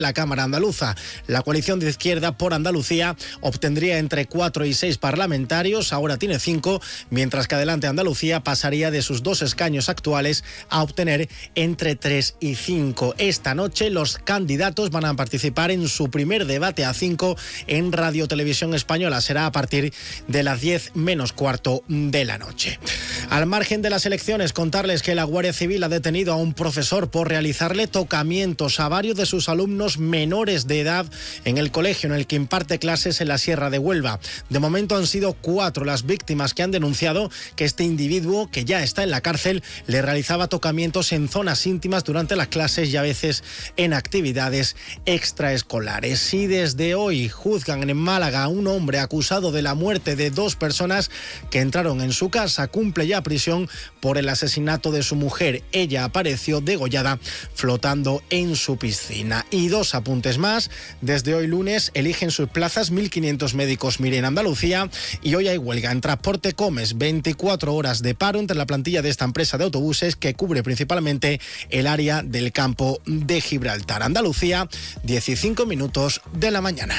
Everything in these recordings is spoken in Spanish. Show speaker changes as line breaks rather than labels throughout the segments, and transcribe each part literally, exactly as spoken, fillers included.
la Cámara Andaluza. La coalición de izquierda por Andalucía obtendría entre cuatro y seis parlamentarios, ahora tiene cinco, mientras que Adelante Andalucía pasaría de sus dos escaños actuales a obtener entre tres y cinco. Esta noche los candidatos van a participar en su primer debate a cinco en Radio Televisión Española. Será a partir de las diez menos cuarto de la noche. Al margen de las elecciones, contarles que la Guardia Civil ha detenido a un profesor por realizarle tocamientos a varios de sus alumnos menores de edad en el colegio en el que imparte clases en la Sierra de Huelva. De momento han sido cuatro las víctimas que han denunciado que este individuo, que ya está en la cárcel, le realizaba tocamientos en zonas íntimas durante las clases y a veces en actividades extraescolares. Y desde hoy juzgan en Málaga a un hombre acusado de la muerte de dos personas que entraron en su casa. Cumple ya prisión por el asesinato de su mujer. Ella apareció degollada flotando en su piscina. Y dos apuntes más. Desde hoy lunes eligen sus plazas mil quinientos médicos MIR en Andalucía y hoy hay huelga en Transporte Comes. veinticuatro horas de paro entre la plantilla de esta empresa de autobuses que cubre principalmente el área del campo de Gibraltar. Andalucía, dieciséis minutos de la mañana.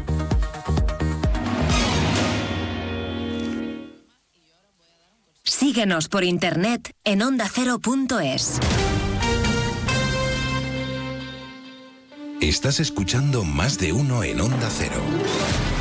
Síguenos por internet en onda cero punto es.
Estás escuchando Más de Uno en Onda Cero.